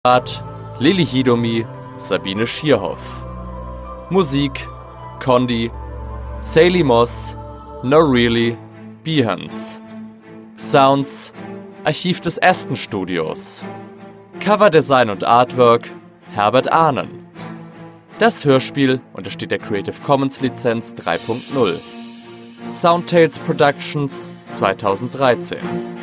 Art Lili Hidomi, Sabine Schierhoff. Musik Condi, Sally Moss, No Really, Behance. Sounds Archiv des Aston Studios. Coverdesign und Artwork Herbert Ahnen. Das Hörspiel untersteht der Creative Commons Lizenz 3.0. Soundtales Productions 2013.